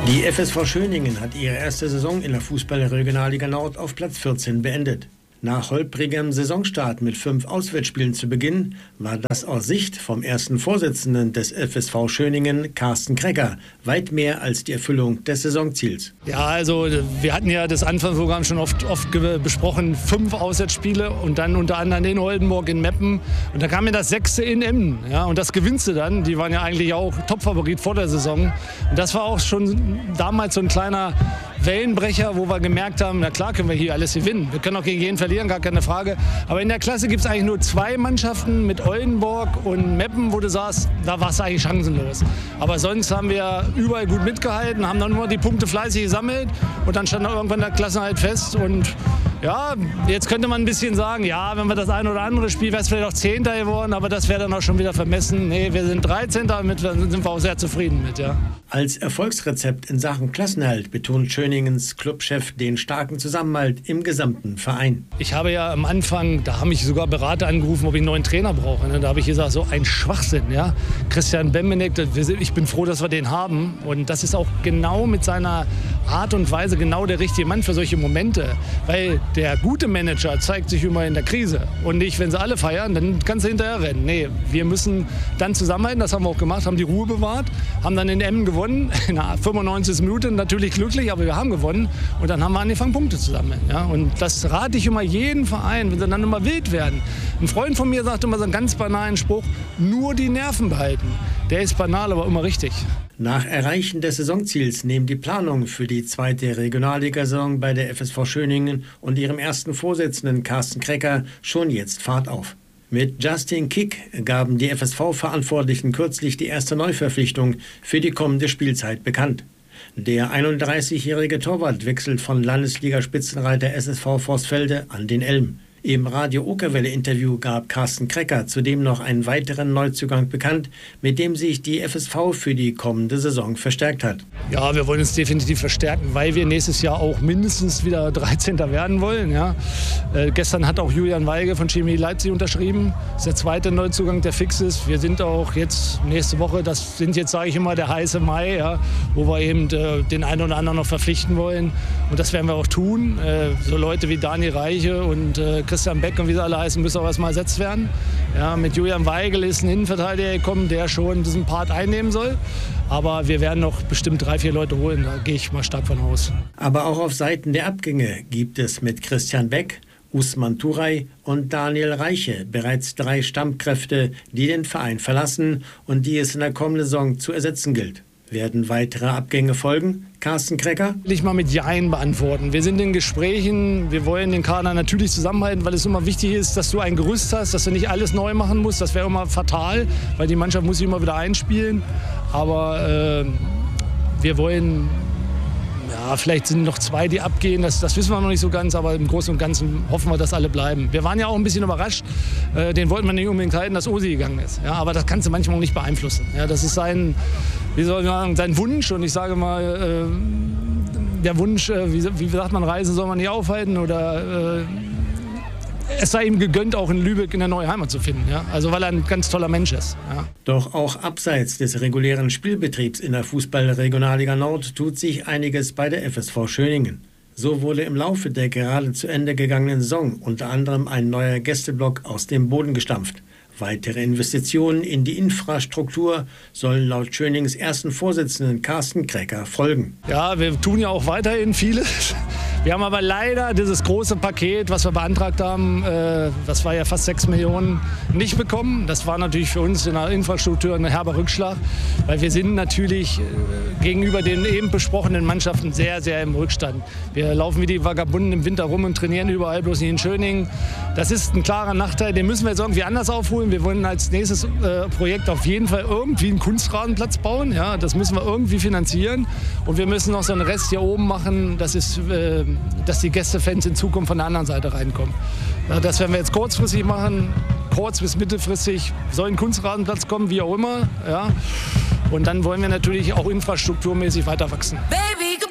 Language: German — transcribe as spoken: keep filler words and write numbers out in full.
Die F S V Schöningen hat ihre erste Saison in der Fußball-Regionalliga Nord auf Platz vierzehn beendet. Nach holprigem Saisonstart mit fünf Auswärtsspielen zu Beginn war das aus Sicht vom ersten Vorsitzenden des F S V Schöningen, Carsten Krecker, weit mehr als die Erfüllung des Saisonziels. Ja, also wir hatten ja das Anfangsprogramm schon oft, oft besprochen, fünf Auswärtsspiele und dann unter anderem in Oldenburg, in Meppen und da kam ja das sechste in Emden, ja, und das gewinnst du dann. Die waren ja eigentlich auch Topfavorit vor der Saison und das war auch schon damals so ein kleiner Wellenbrecher, wo wir gemerkt haben, na klar können wir hier alles gewinnen. Wir können auch gegen jeden verlieren, gar keine Frage. Aber in der Klasse gibt es eigentlich nur zwei Mannschaften mit Oldenburg und Meppen, wo du sagst, da war es eigentlich chancenlos. Aber sonst haben wir überall gut mitgehalten, haben dann nur die Punkte fleißig gesammelt und dann stand auch irgendwann der Klassenerhalt fest. Und ja, jetzt könnte man ein bisschen sagen, ja, wenn wir das ein oder andere Spiel, wäre es vielleicht auch Zehnter geworden, aber das wäre dann auch schon wieder vermessen. Nee, wir sind Dreizehnter, damit sind wir auch sehr zufrieden mit, ja. Als Erfolgsrezept in Sachen Klassenerhalt betont Schöningens Clubchef den starken Zusammenhalt im gesamten Verein. Ich habe ja am Anfang, da haben mich sogar Berater angerufen, ob ich einen neuen Trainer brauche. Da habe ich gesagt, so ein Schwachsinn, ja. Christian Bembenek, ich bin froh, dass wir den haben. Und das ist auch genau mit seiner Art und Weise genau der richtige Mann für solche Momente. Weil der gute Manager zeigt sich immer in der Krise. Und nicht, wenn sie alle feiern, dann kannst du hinterher rennen. Nee, wir müssen dann zusammenhalten, das haben wir auch gemacht, haben die Ruhe bewahrt, haben dann in Emmen gewonnen. In der fünfundneunzigsten Minute natürlich glücklich, aber wir haben gewonnen. Und dann haben wir angefangen, Punkte zu sammeln. Ja? Und das rate ich immer jeden Verein, wenn sie dann immer wild werden. Ein Freund von mir sagt immer so einen ganz banalen Spruch, nur die Nerven behalten. Der ist banal, aber immer richtig. Nach Erreichen des Saisonziels nehmen die Planungen für die zweite Regionalligasaison bei der F S V Schöningen und ihrem ersten Vorsitzenden Carsten Krecker schon jetzt Fahrt auf. Mit Justin Kick gaben die F S V-Verantwortlichen kürzlich die erste Neuverpflichtung für die kommende Spielzeit bekannt. Der einunddreißigjährige Torwart wechselt von Landesliga-Spitzenreiter S S V Vorsfelde an den Elm. Im Radio-Okerwelle-Interview gab Carsten Krecker zudem noch einen weiteren Neuzugang bekannt, mit dem sich die F S V für die kommende Saison verstärkt hat. Ja, wir wollen uns definitiv verstärken, weil wir nächstes Jahr auch mindestens wieder dreizehnter werden wollen. Ja. Äh, gestern hat auch Julian Weige von Chemie Leipzig unterschrieben. Das ist der zweite Neuzugang, der fix ist. Wir sind auch jetzt nächste Woche, das sind jetzt, sage ich immer, der heiße Mai, ja, wo wir eben äh, den einen oder anderen noch verpflichten wollen. Und das werden wir auch tun. Äh, so Leute wie Daniel Reiche und äh, Christian Beck und wie sie alle heißen, müssen auch erstmal ersetzt werden. Ja, mit Julian Weigel ist ein Innenverteidiger gekommen, der schon diesen Part einnehmen soll. Aber wir werden noch bestimmt drei, vier Leute holen, da gehe ich mal stark von aus. Aber auch auf Seiten der Abgänge gibt es mit Christian Beck, Usman Turay und Daniel Reiche bereits drei Stammkräfte, die den Verein verlassen und die es in der kommenden Saison zu ersetzen gilt. Werden weitere Abgänge folgen? Carsten Krecker? Will ich mal mit Jein beantworten. Wir sind in Gesprächen, wir wollen den Kader natürlich zusammenhalten, weil es immer wichtig ist, dass du ein Gerüst hast, dass du nicht alles neu machen musst. Das wäre immer fatal, weil die Mannschaft muss sich immer wieder einspielen. Aber äh, wir wollen, ja, vielleicht sind noch zwei, die abgehen, das, das wissen wir noch nicht so ganz, aber im Großen und Ganzen hoffen wir, dass alle bleiben. Wir waren ja auch ein bisschen überrascht, äh, den wollten wir nicht unbedingt halten, dass Osi gegangen ist. Ja, aber das kannst du manchmal auch nicht beeinflussen. Ja, das ist sein, wie soll ich sagen, sein Wunsch und ich sage mal, äh, der Wunsch, äh, wie, wie sagt man, Reisen soll man nicht aufhalten oder äh, es sei ihm gegönnt, auch in Lübeck eine neue Heimat zu finden. Ja? Also weil er ein ganz toller Mensch ist. Ja. Doch auch abseits des regulären Spielbetriebs in der Fußball-Regionalliga Nord tut sich einiges bei der F S V Schöningen. So wurde im Laufe der gerade zu Ende gegangenen Saison unter anderem ein neuer Gästeblock aus dem Boden gestampft. Weitere Investitionen in die Infrastruktur sollen laut Schöningens ersten Vorsitzenden Carsten Krecker folgen. Ja, wir tun ja auch weiterhin vieles. Wir haben aber leider dieses große Paket, was wir beantragt haben, äh, das war ja fast sechs Millionen, nicht bekommen. Das war natürlich für uns in der Infrastruktur ein herber Rückschlag, weil wir sind natürlich äh, gegenüber den eben besprochenen Mannschaften sehr, sehr im Rückstand. Wir laufen wie die Vagabunden im Winter rum und trainieren überall, bloß nicht in Schöningen. Das ist ein klarer Nachteil, den müssen wir jetzt irgendwie anders aufholen. Wir wollen als nächstes äh, Projekt auf jeden Fall irgendwie einen Kunstrasenplatz bauen. Ja, das müssen wir irgendwie finanzieren. Und wir müssen noch so einen Rest hier oben machen, das ist, äh, dass die Gästefans in Zukunft von der anderen Seite reinkommen. Ja, das werden wir jetzt kurzfristig machen, kurz- bis mittelfristig soll ein Kunstrasenplatz kommen, wie auch immer. Ja. Und dann wollen wir natürlich auch infrastrukturmäßig weiter wachsen. Baby.